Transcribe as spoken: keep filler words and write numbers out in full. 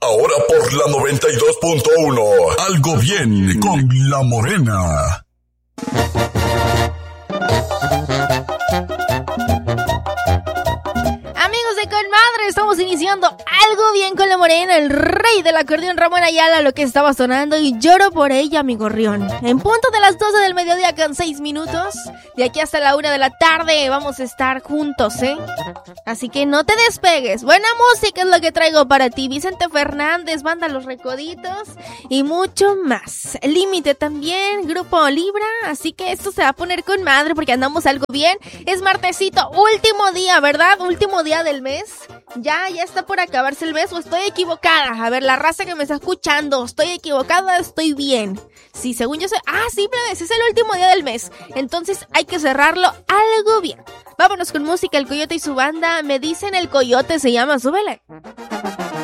Ahora por la noventa y dos punto uno. Algo bien con La Morena. Amigos de Con Madre, estamos iniciando Algo Bien con La Morena, el rey del acordeón Ramón Ayala, lo que estaba sonando, y lloro por ella, mi gorrión. En punto de las doce del mediodía con seis minutos, de aquí hasta la una de la tarde vamos a estar juntos, ¿eh? Así que no te despegues. Buena música es lo que traigo para ti. Vicente Fernández, Banda Los Recoditos y mucho más. Límite también, Grupo Libra, así que esto se va a poner con madre porque andamos algo bien. Es martesito, último día, ¿verdad? Último día del mes. Ya, ya está por acabarse el mes, o estoy equivocada. A ver, la raza que me está escuchando, ¿estoy equivocada? ¿Estoy bien? Sí, según yo sé. Ah, sí, plebes, es el último día del mes. Entonces hay que cerrarlo algo bien. Vámonos con música, El Coyote y su banda. Me dicen El Coyote se llama, súbele.